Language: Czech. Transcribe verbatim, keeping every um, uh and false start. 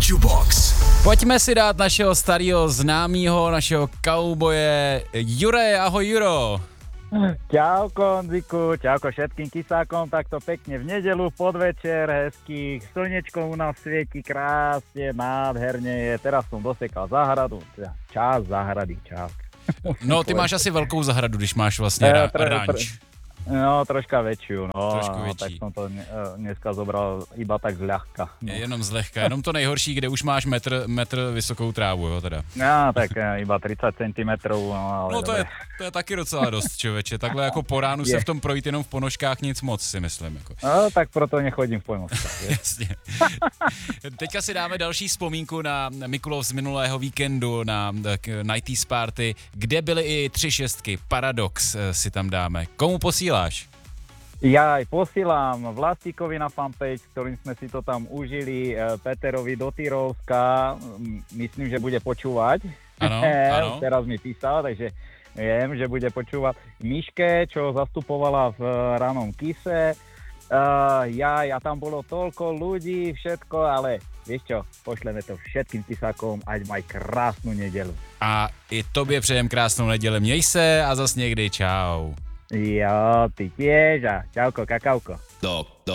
Jubox. Pojďme si dát našeho starého známého, našeho kauboje Jure. Ahoj Juro. Čauko Onziku, čauko všetkým kysákom, takto pekne v nedelu, podvečer, hezký, slnečko u nás svieti krásne, nádherne je, teraz som dosekal zahradu, čas zahrady, čas. No, ty máš asi velkou zahradu, když máš vlastně ra- ranč. No, troška väčšiu, no, Trošku no větší. tak som to dneska zobral iba tak zľahka. No. Jenom zlehka, jenom to nejhorší, kde už máš metr, metr vysokou trávu, jo teda. No, tak iba tridsať centimetrov, no ale No to je, to je taky docela dost, člověče, takhle jako po ránu se v tom projít jenom v ponožkách nic moc, si myslím. Jako. No, tak proto nechodím v ponožkách. Jasně. Teďka si dáme další vzpomínku na Mikulov z minulého víkendu, na nineties party, kde byly i tři šestky, Paradox si tam dáme. Komu posíláš? Ja aj posílám Vlastíkovi na fanpage, ktorým sme si to tam užili, Peterovi do Tyrovska, myslím, že bude počúvať. Ano, ano. Teraz mi písal, takže viem, že bude počúvať. Miške, čo zastupovala v ranom kise. Uh, ja, ja tam bolo toľko ľudí, všetko, ale vieš čo, pošleme to všetkým kisákom, ať maj krásnu nedelu. A i tobě přejem krásnou neděli, měj se a zas někdy, čau. Jo, ty tiež a čauko, kakauko. Do, do,